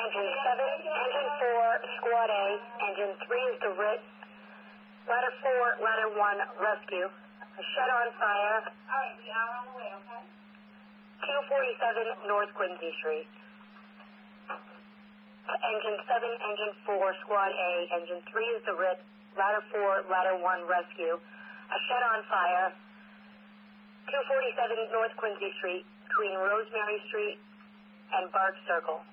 Engine 7, Engine 4, Squad A. Engine 3 is the RIT. Ladder 4, Ladder 1, Rescue. A shed on fire. All right, we are on the way, okay? 247 North Quincy Street. Engine 7, Engine 4, Squad A. Engine 3 is the RIT. Ladder 4, Ladder 1, Rescue. A shed on fire. 247 North Quincy Street, between Rosemary Street and Bark Circle.